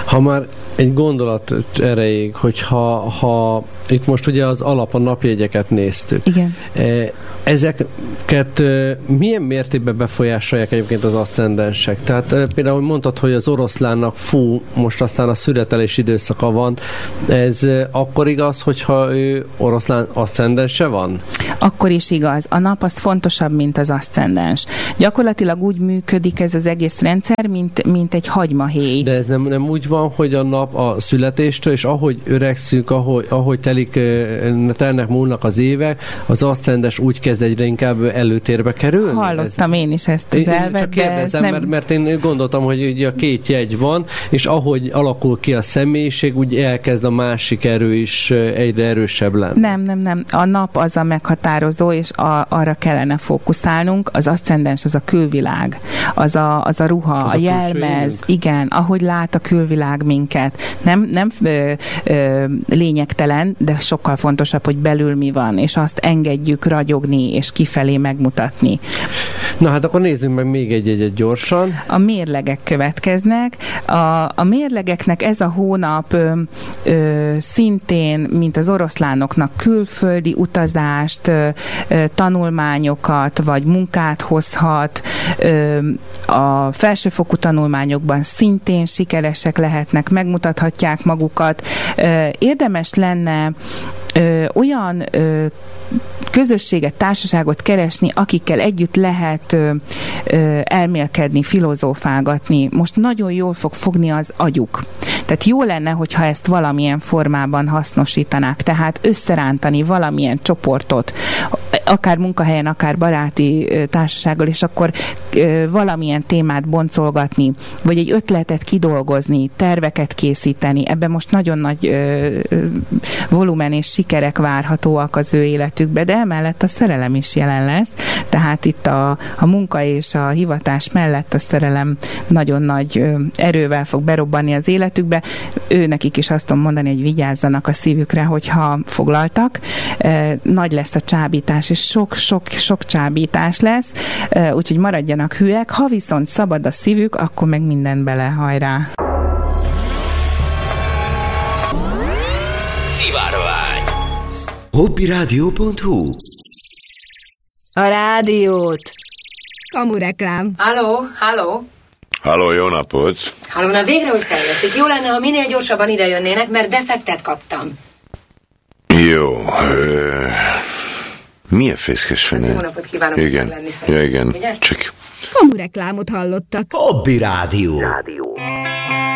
Ha már egy gondolat erejéig, hogyha itt most ugye az alap a napjegyeket néztük. Igen. Ezeket milyen mértékben befolyásolják egyébként az aszcendensek? Tehát például mondtad, hogy az oroszlánnak most aztán a születelés időszaka van. Ez akkor igaz, hogyha ő oroszlán aszcendense van? Akkor is igaz. A nap az fontosabb, mint az aszcendens. Gyakorlatilag úgy működik ez az egész rendszer, mint egy hagymahéj. De ez nem úgy van, hogy a nap a születéstől, és ahogy öregszünk, ahogy telnek múlnak az évek, az aszcendens úgy kezd egyre inkább előtérbe kerülni? Hallottam én is ezt az elvet, csak kérdezem, nem... mert én gondoltam, hogy ugye a két jegy van, és ahogy alakul ki a személyiség, úgy elkezd a másik erő is egyre erősebb lenni. Nem. A nap az a meghatározó, és arra kellene fókuszálnunk. Az aszcendens az a külvilág, az a ruha, az a jelmez, igen, ahogy lát a külvilág minket. Nem lényegtelen, de sokkal fontosabb, hogy belül mi van, és azt engedjük ragyogni, és kifelé megmutatni. Na hát akkor nézzünk meg még egy gyorsan. A mérlegek következnek. A mérlegeknek ez a hónap szintén, mint az oroszlánoknak, külföldi utazást, tanulmányokat, vagy munkát hozhat. A felsőfokú tanulmányokban szintén sikeresek lehetnek, megmutathatják magukat. Érdemes lenne olyan közösséget, társaságot keresni, akikkel együtt lehet elmélkedni, filozófálgatni. Most nagyon jól fog fogni az agyuk. Tehát jó lenne, hogyha ezt valamilyen formában hasznosítanák, tehát összerántani valamilyen csoportot, akár munkahelyen, akár baráti társasággal, és akkor valamilyen témát boncolgatni, vagy egy ötletet kidolgozni, terveket készíteni. Ebben most nagyon nagy volumen és sikerek várhatóak az ő életükbe, de emellett a szerelem is jelen lesz, tehát itt a munka és a hivatás mellett a szerelem nagyon nagy erővel fog berobbanni az életükbe. Nekik is azt tudom mondani, hogy vigyázzanak a szívükre, hogyha foglaltak. Nagy lesz a csábítás, és sok csábítás lesz, úgyhogy maradjanak hülyek. Ha viszont szabad a szívük, akkor meg minden bele, hajrá! Szivárvány hobbyradio.hu A rádiót. Kamureklám. Halló? Halló, jó napot! Halló, na végre úgy feljesszik. Jó lenne, ha minél gyorsabban ide jönnének, mert defektet kaptam. Jó, milyen fészkes fene? Jó napot kívánok. Igen, lenni ja, igen. Ugye? Csak... Kamureklámot hallottak. Hobby Rádió.